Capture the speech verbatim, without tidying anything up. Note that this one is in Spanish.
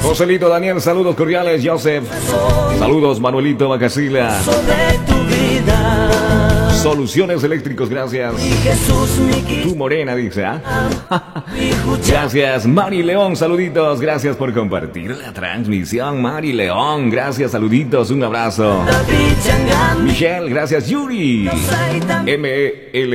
Joselito Daniel, saludos cordiales. Joseph, saludos. Manuelito Macasila. Soluciones Eléctricos, gracias. Tu morena, dice, ¿ah? Gracias, Mari León, saluditos. Gracias por compartir la transmisión, Mari León. Gracias, saluditos, un abrazo. Michelle, gracias. Yuri. M L